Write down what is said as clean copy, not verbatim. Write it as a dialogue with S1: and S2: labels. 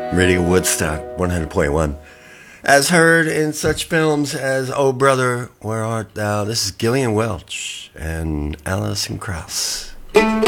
S1: Radio Woodstock 100.1. As heard in such films as Oh Brother, Where Art Thou? This is Gillian Welch and Alison Krauss.